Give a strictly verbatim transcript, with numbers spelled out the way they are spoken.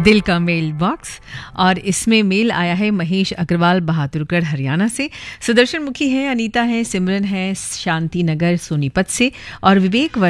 दिल का mail box और इसमें मेल आया है महेश अग्रवाल बहादुरगढ़ हरियाणा से। सुदर्शन मुखी है, अनीता है, सिमरन है शांति नगर सोनीपत से और विवेक